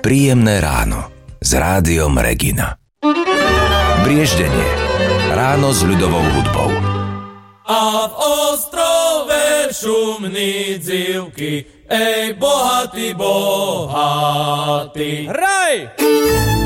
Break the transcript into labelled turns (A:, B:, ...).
A: Príjemné ráno s Rádiom Regina. Brieždenie. Ráno s ľudovou hudbou.
B: A v ostrove šumní dzivky, ej bohatý, bohatý.
C: Hraj!